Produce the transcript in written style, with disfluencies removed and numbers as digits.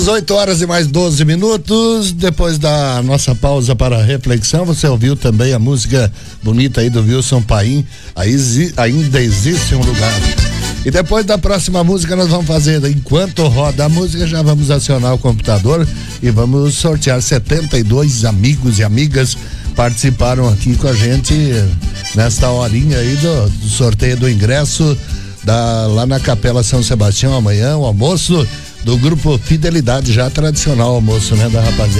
8 horas e mais 12 minutos, depois da nossa pausa para reflexão, você ouviu também a música bonita aí do Wilson Paim, Ainda Existe um Lugar. E depois da próxima música nós vamos fazer, enquanto roda a música, já vamos acionar o computador e vamos sortear 72 amigos e amigas participaram aqui com a gente nesta horinha aí do sorteio do ingresso lá na Capela São Sebastião amanhã, o almoço do grupo Fidelidade, já tradicional almoço, né, da rapaziada.